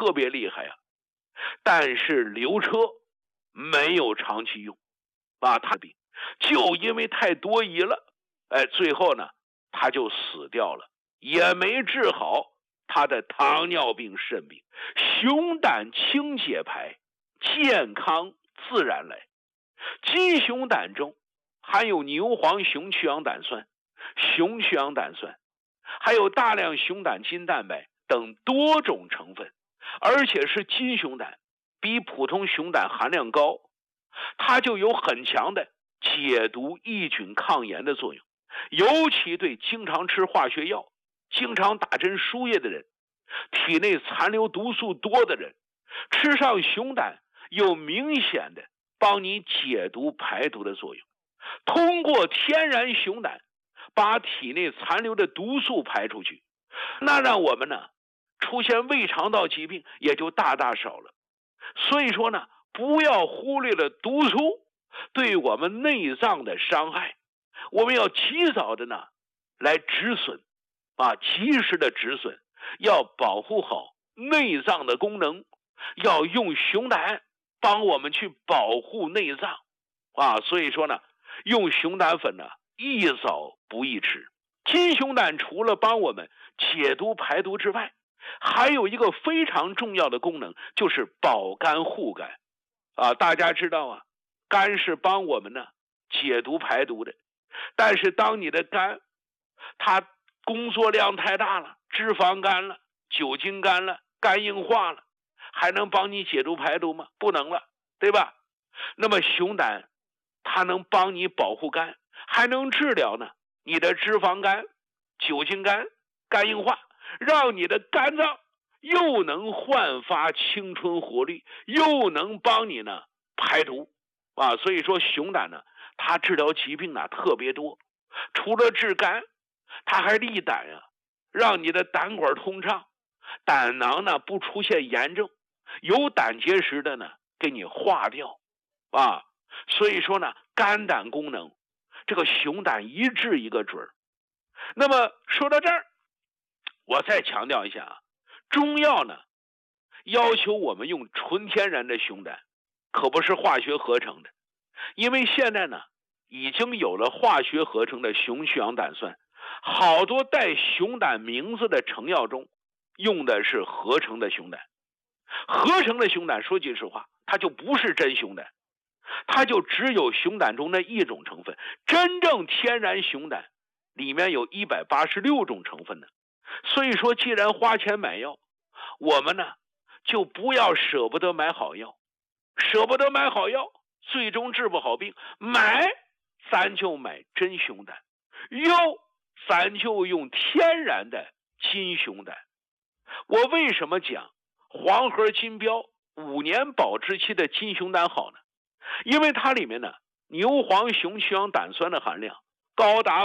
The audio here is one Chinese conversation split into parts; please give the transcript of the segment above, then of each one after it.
特别厉害啊。但是刘彻没有长期用啊，他病就因为太多疑了，最后呢他就死掉了，也没治好他的糖尿病肾病。熊胆清解牌，健康自然来。鸡熊胆中含有牛黄熊去氧胆酸、熊去氧胆酸，还有大量熊胆筋蛋白等多种成分，而且是金熊胆，比普通熊胆含量高，它就有很强的解毒抑菌抗炎的作用。尤其对经常吃化学药、经常打针输液的人，体内残留毒素多的人，吃上熊胆有明显的帮你解毒排毒的作用。通过天然熊胆把体内残留的毒素排出去，那让我们呢出现胃肠道疾病也就大大少了。所以说呢，不要忽略了毒素对我们内脏的伤害，我们要及早的呢来止损及时的止损，要保护好内脏的功能，要用熊胆帮我们去保护内脏所以说呢，用熊胆粉呢宜早不宜迟。金熊胆除了帮我们解毒排毒之外，还有一个非常重要的功能，就是保肝护肝大家知道肝是帮我们呢解毒排毒的，但是当你的肝它工作量太大了，脂肪肝了，酒精肝了，肝硬化了，还能帮你解毒排毒吗？不能了，对吧？那么熊胆它能帮你保护肝，还能治疗呢你的脂肪肝、酒精肝、肝硬化，让你的肝脏又能焕发青春活力，又能帮你呢排毒所以说熊胆呢它治疗疾病呢特别多，除了治肝，它还利胆让你的胆管通畅，胆囊呢不出现炎症，有胆结石的呢给你化掉所以说呢，肝胆功能这个熊胆一治一个准。那么说到这儿，我再强调一下中药呢要求我们用纯天然的熊胆，可不是化学合成的。因为现在呢已经有了化学合成的熊去氧胆酸，好多带熊胆名字的成药中用的是合成的熊胆。合成的熊胆说句实话，它就不是真熊胆，它就只有熊胆中的一种成分。真正天然熊胆里面有186种成分呢。所以说既然花钱买药，我们呢就不要舍不得买好药，舍不得买好药最终治不好病，买咱就买真熊胆，用咱就用天然的金熊胆。我为什么讲黄河金标5年保质期的金熊胆好呢？因为它里面呢牛黄熊去氧胆酸的含量高达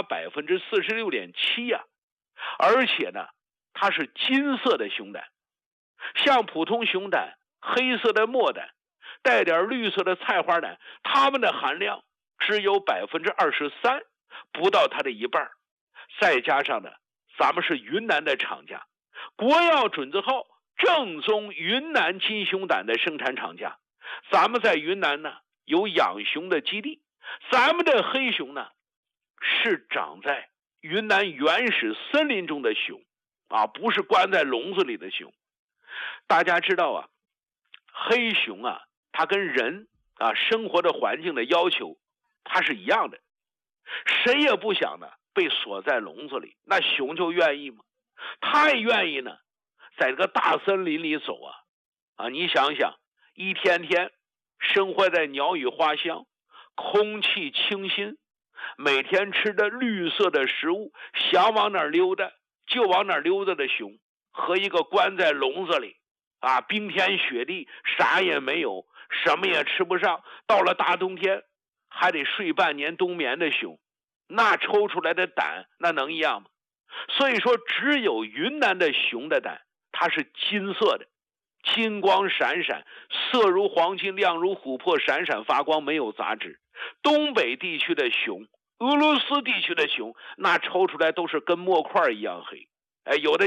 46.7% 而且呢它是金色的熊胆。像普通熊胆、黑色的墨胆、带点绿色的菜花胆，它们的含量只有 23%， 不到它的一半。再加上呢咱们是云南的厂家，国药准字号正宗云南金熊胆的生产厂家，咱们在云南呢有养熊的基地，咱们的黑熊呢是长在云南原始森林中的熊不是关在笼子里的熊。大家知道黑熊它跟人生活的环境的要求它是一样的，谁也不想呢被锁在笼子里，那熊就愿意吗？它也愿意呢在这个大森林里走你想想，一天天生活在鸟语花香、空气清新，每天吃的绿色的食物，想往哪儿溜达就往哪儿溜达的熊，和一个关在笼子里冰天雪地啥也没有，什么也吃不上，到了大冬天还得睡半年冬眠的熊，那抽出来的胆那能一样吗？所以说只有云南的熊的胆它是金色的，金光闪闪，色如黄金，亮如琥珀，闪闪发光，没有杂质。东北地区的熊、俄罗斯地区的熊那抽出来都是跟墨块一样黑，有的